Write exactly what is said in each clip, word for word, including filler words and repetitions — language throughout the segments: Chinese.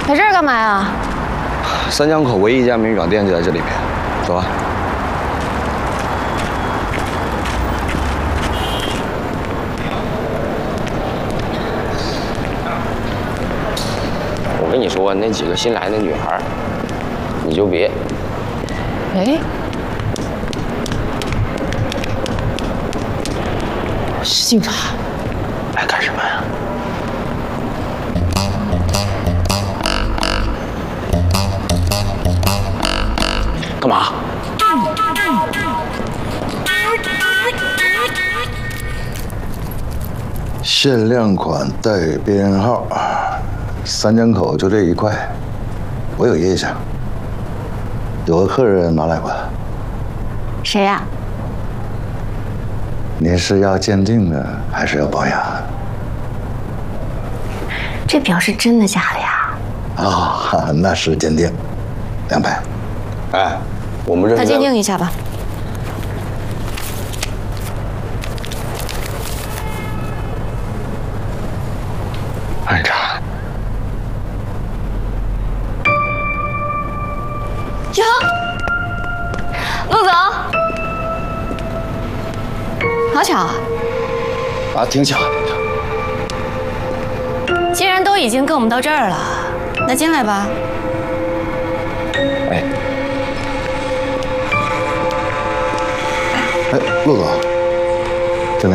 来这儿干嘛呀？ 三江口唯一一家名表店就在这里面，走吧。 我跟你说，那几个新来的女孩，你就别。 哎，是警察。 来干什么呀？ 干嘛？ 限量款带编号，三江口就这一块，我有印象。有个客人拿来过。 谁呀？ 您是要鉴定呢，还是要保养？ 这表是真的假的呀？ 啊、哦，那是鉴定，两百。 哎，我们这他鉴定一下吧。 暗查。 哟，陆总，好巧啊！ 啊，挺巧，挺巧。 既然都已经跟我们到这儿了，那进来吧。 哎。 哎，陆总，经理，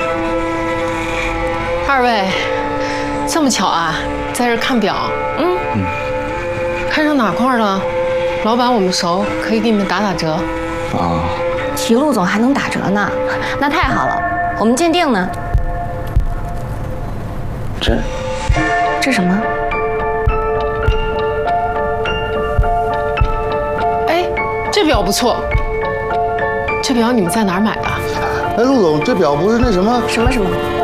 二位，这么巧啊，在这看表，嗯嗯，看上哪块了？老板我们熟，可以给你们打打折。 啊， 提陆总还能打折呢，那太好了。我们鉴定呢？ 这这什么？ 哎，这表不错。 这表你们在哪儿买的？ 哎，陆总，这表不是那什么什么什么？